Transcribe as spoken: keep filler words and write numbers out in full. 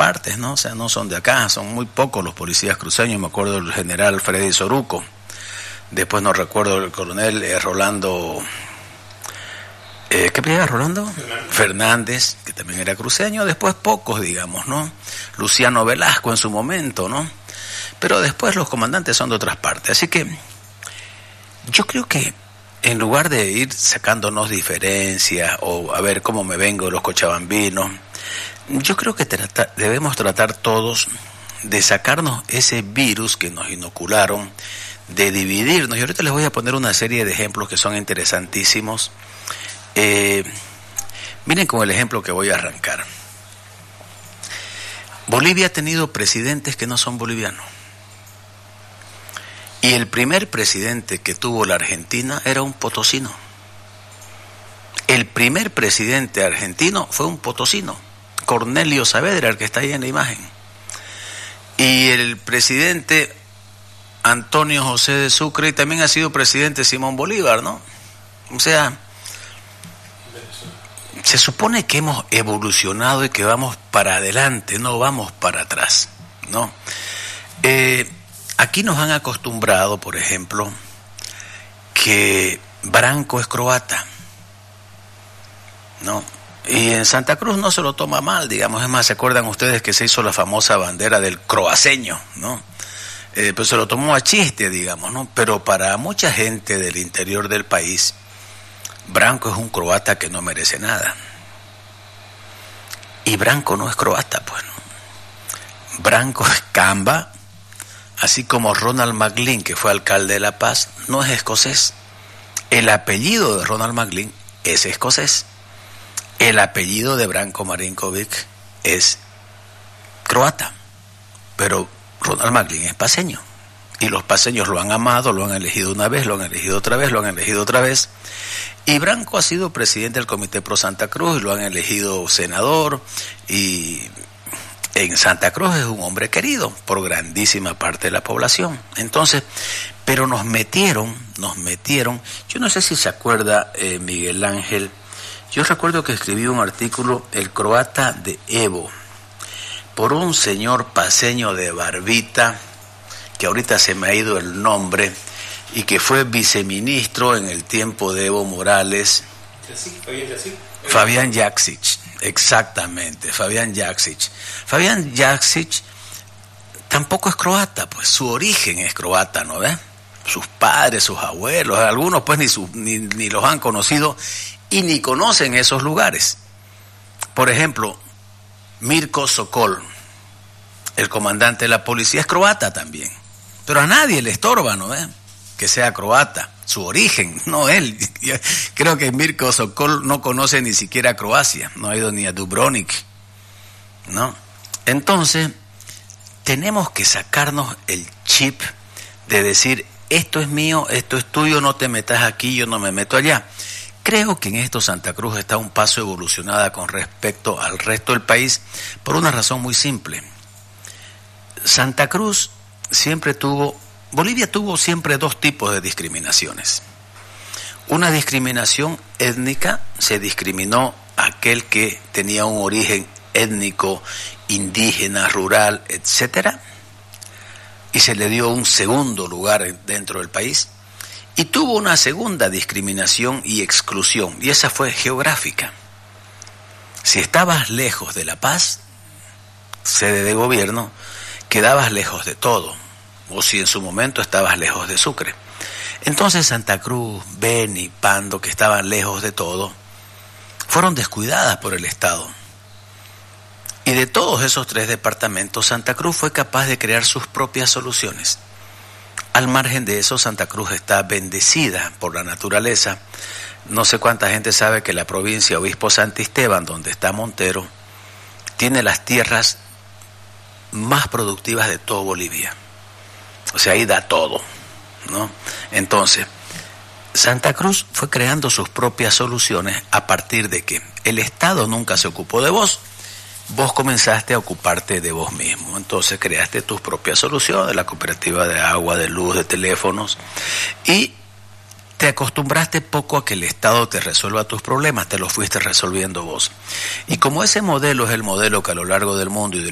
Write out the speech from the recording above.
partes, ¿no? O sea, no son de acá, son muy pocos los policías cruceños. Me acuerdo del general Freddy Soruco, después no recuerdo el coronel eh, Rolando, eh, ¿qué pedía Rolando? Fernández. Fernández, que también era cruceño, después pocos, digamos, ¿no? Luciano Velasco en su momento, ¿no? Pero después los comandantes son de otras partes, así que yo creo que en lugar de ir sacándonos diferencias o a ver cómo me vengo de los cochabambinos, yo creo que trata, debemos tratar todos de sacarnos ese virus que nos inocularon, de dividirnos. Y ahorita les voy a poner una serie de ejemplos que son interesantísimos. Eh, miren con el ejemplo que voy a arrancar. Bolivia ha tenido presidentes que no son bolivianos. Y el primer presidente que tuvo la Argentina era un potosino. El primer presidente argentino fue un potosino, Cornelio Saavedra, el que está ahí en la imagen. Y el presidente Antonio José de Sucre, y también ha sido presidente Simón Bolívar, ¿no? O sea, se supone que hemos evolucionado y que vamos para adelante, no vamos para atrás, ¿no? Eh... Aquí nos han acostumbrado, por ejemplo, que Branco es croata, ¿no? Y en Santa Cruz no se lo toma mal, digamos. Es más, ¿se acuerdan ustedes que se hizo la famosa bandera del croaceño, ¿no? Eh, pues se lo tomó a chiste, digamos, ¿no? Pero para mucha gente del interior del país, Branco es un croata que no merece nada. Y Branco no es croata, pues, ¿no? Branco es Camba. Así como Ronald McLean, que fue alcalde de La Paz, no es escocés. El apellido de Ronald McLean es escocés. El apellido de Branko Marinkovic es croata. Pero Ronald McLean es paceño. Y los paceños lo han amado, lo han elegido una vez, lo han elegido otra vez, lo han elegido otra vez. Y Branco ha sido presidente del Comité Pro Santa Cruz, y lo han elegido senador, y en Santa Cruz es un hombre querido por grandísima parte de la población. Entonces, pero nos metieron, nos metieron, yo no sé si se acuerda eh, Miguel Ángel, yo recuerdo que escribí un artículo, El croata de Evo, por un señor paceño de barbita, que ahorita se me ha ido el nombre, y que fue viceministro en el tiempo de Evo Morales. Fabián Yaksic. Fabián Yaksic. Exactamente, Fabián Yaksic. Fabián Yaksic tampoco es croata, pues su origen es croata, ¿no ves? Sus padres, sus abuelos, algunos pues ni, su, ni, ni los han conocido y ni conocen esos lugares. Por ejemplo, Mirko Sokol, el comandante de la policía, es croata también, pero a nadie le estorba, ¿no ves? Que sea croata. Su origen, no él. Creo que Mirko Sokol no conoce ni siquiera Croacia, no ha ido ni a Dubrovnik, ¿no? Entonces, tenemos que sacarnos el chip de decir, esto es mío, esto es tuyo, no te metas aquí, yo no me meto allá. Creo que en esto Santa Cruz está un paso evolucionada con respecto al resto del país por una razón muy simple. Santa Cruz siempre tuvo Bolivia tuvo siempre dos tipos de discriminaciones. Una discriminación étnica, se discriminó a aquel que tenía un origen étnico, indígena, rural, etcétera, y se le dio un segundo lugar dentro del país. Y tuvo una segunda discriminación y exclusión, y esa fue geográfica. Si estabas lejos de La Paz, sede de gobierno, quedabas lejos de todo. O si en su momento estabas lejos de Sucre. Entonces Santa Cruz, Beni, Pando, que estaban lejos de todo, fueron descuidadas por el Estado. Y de todos esos tres departamentos, Santa Cruz fue capaz de crear sus propias soluciones. Al margen de eso, Santa Cruz está bendecida por la naturaleza. No sé cuánta gente sabe que la provincia Obispo Santisteban, donde está Montero, tiene las tierras más productivas de toda Bolivia. O sea, ahí da todo, ¿no? Entonces, Santa Cruz fue creando sus propias soluciones a partir de que el Estado nunca se ocupó de vos, vos comenzaste a ocuparte de vos mismo. Entonces creaste tus propias soluciones, la cooperativa de agua, de luz, de teléfonos, y te acostumbraste poco a que el Estado te resuelva tus problemas, te los fuiste resolviendo vos. Y como ese modelo es el modelo que a lo largo del mundo y de